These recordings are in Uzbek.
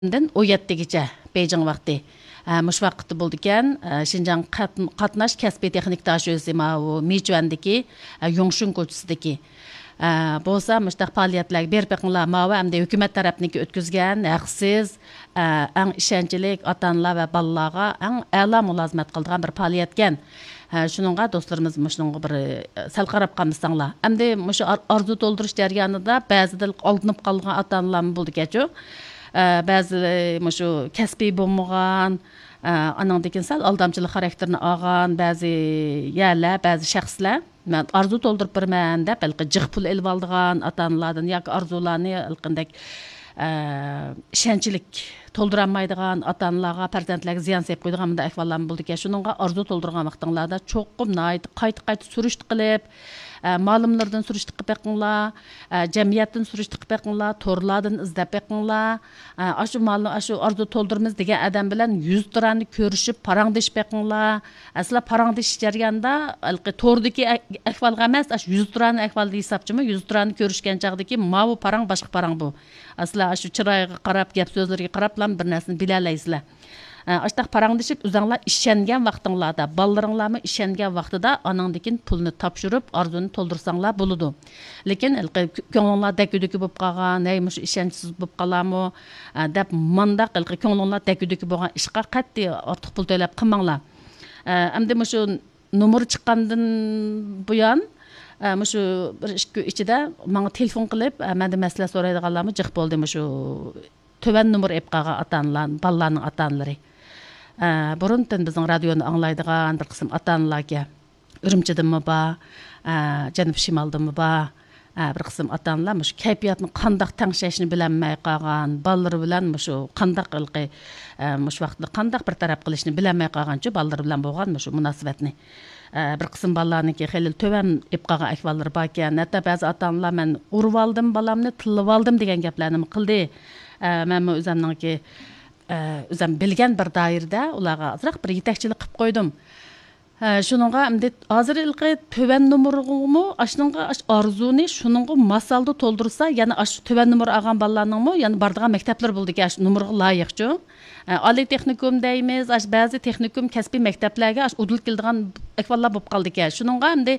dan 17gacha Beijing vaqti. Mush vaqtda bo'ldi ekan, Şinjan qatnash kasbiy texnik tashuvchi Michuandagi Yongshun ko'chasidagi bo'lsa mushtaq faoliyatlarga berib beqinglar mava hamda hukumat tarafniki o'tkazgan haqsiz eng ishonchli ota-onalar va bolalarga eng a'lo mulozimat qilgan bir faoliyat ekan. Shuningga do'stlarimiz shuningga bir sal qarab qolmasanglar. Hamda mush arzu to'ldirish jarayonida ba'zida oldinib qolgan ota-onalar bo'ldi ekan. Ba'zi shu kasbiy bo'lmagan anandagin sal aldamchilik xarakterini olgan ba'zi yerlar, ba'zi shaxslar men arzu to'ldirib birman deb balki jiq pul elib olgan ota-onalardan yoki arzularni qanday ishonchlik to'ldiranmaydigan ota-onalarga farzandlarga ziyon solib qo'ydigan bunday ahvollar bo'ldi ekan. Shuningga arzu to'ldirgan vaqtinglarda cho'qqim qayta surishti qilib ma'lumlardan surishti qilib beqinglar, jamiyatdan surishti qilib beqinglar, torlardan izlab beqinglar. Shu arzu to'ldirmiz degan odam bilan 100 dirani ko'rishib parangdashib beqinglar. Asla parangdashish jarayonida tordagi ahvolga emas, 100 dirani ahvolda hisobchimi 100 dirani ko'rishgan chaqdagi mavu parang boshqa parang bu. Asla shu chiroyiga qarab, gap so'zlariga qarab bir narsani bilalaysizlar. Aştaq parangdashib uzanglar ishongan vaqtinglarda, ballariңlarmi ishongan vaqtida anangdakin pulni topshirib, arzuni to'ldirsanglar bo'ladi. Lekin ko'ngilinglar dakudiki bo'lib qolgan, neymiş ishonchsiz bo'lib qolarmi deb mandaq ko'ngilinglar dakudiki bo'lgan ishqa qat'iy ortiq pul to'lab qilmanglar. Endi shu nomer chiqqandan buyon shu bir ikki ichida menga telefon qilib, menda masala so'raydiganlarmi jiq bo'ldi shu töven nomer ep qolgan ota-onalar, balalarning ota-onalari. Burundan bizning radioni anglaydigan bir qism ota-onalarga Urumchidimi bor, Janub Shimaldimi bor, bir qism ota-onalar shu kayfiyatni qandaq tangshashni bilmay qolgan, balları bilan shu qandaq qilqi shu vaqtda qandaq bir taraf qilishni bilmay qolgancha balları bilan bo'lgan shu munosabatni bir qism balalarniki xeyli töven ep qolgan ahvollar bor ekan. Hatto ba'zi ota-onalar men urib oldim balamni, tilib oldim degan gaplarni qildi. Men o'zimningki o'zim bilgan bir doirada ularga azroq bir yetakchilik qilib qo'ydim. Shuningga endi hozir töven nomerimi ashunga arzuni shuningga masalda to'ldirsa, yana ash töven nomer olgan balalarningmi, yana bardigan maktablar bo'ldi ki ash nomerga loyiqchi. Oliy texnikum deymiz, ash ba'zi texnikum kasbiy maktablarga ash udil keldigan ahvollar bo'lib qoldi ekan. Shuningga endi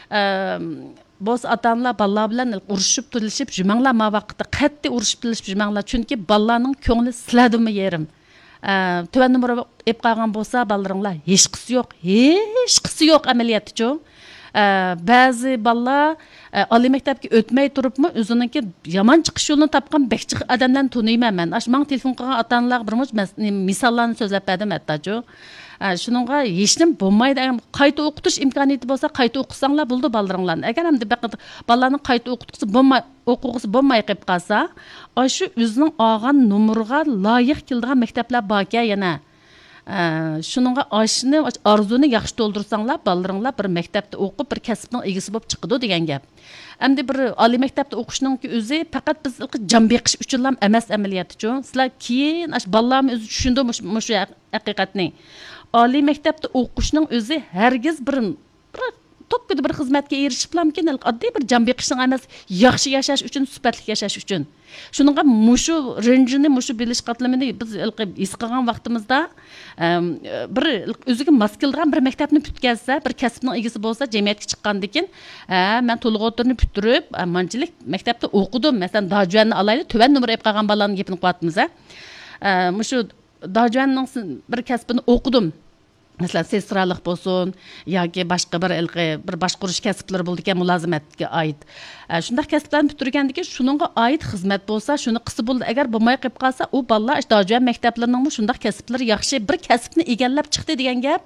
Boz ata-onalar balalar bilan urushib turishib jumanglar ma vaqtda qat'iy urushib turishib jumanglar chunki balalarning ko'ngli sizlardimi yerim. Töven nomer ep qolgan bo'lsa balalaringlar hech qisi yo'q amaliyotchi. Ba'zi balalar oliy maktabga o'tmay turibmi o'ziniki yomon chiqish yo'lini topgan bekchi odamlarni taniyman men. Manga telefon qilgan ota-onalar bir misollarni so'zlab berdim hattochu. Shuningga hechnim bo'lmaydi. Qayta o'qitish imkoniyati bo'lsa, qayta o'qisanglar bo'ldi balalaringlarni. Agar ham balalarning qayta o'qituvchisi bo'lmay qolib qolsa, shu o'zining olgan nomerga loyiq keladigan maktablar bor ekan yana. Shuningga oshni arzuni yaxshi to'ldirsanglar, balalaringlar bir maktabda o'qib, bir kasbning egasi bo'lib chiqadi degan gap. Endi bir oliy maktabda o'qishning o'zi faqat biz jon beqish uchun ham emas amaliyotchi. Sizlar keyin balalarni o'zi tushundi shu haqiqatni. Oliy maktabda o'qishning o'zi hargiz bir tokkida bir xizmatga erishib lamkin oddiy bir jon beqishning emas, yaxshi yashash uchun, sifatli yashash uchun. Shuningga mushu ranjini, mushu bilish qatlamini biz his qilgan vaqtimizda bir o'ziga mos kelgan bir maktabni bitkazsa, bir kasbning egasi bo'lsa, jamiyatga chiqqandan keyin, men to'liq o'tirni bitirib, manchilik maktabda o'qidim. Masalan, Dajuanni alayli, töven nomer ep qolgan balalarning gapini qilyapmiz. Mushu Dajuanning bir kasbini o'qidim. Mesela sestralik bo'lsin yoki boshqa bir boshqarish kasblari bo'ldi ekan mulozimatga oid. Shunday kasblarni bitirgandan keyin shuningga oid xizmat bo'lsa, shuni qilsa bo'ldi. Agar bo'lmay qolib qolsa, u bolalar Dajuan maktablarining shunday kasblari yaxshi bir kasbni egallab chiqdi degan gap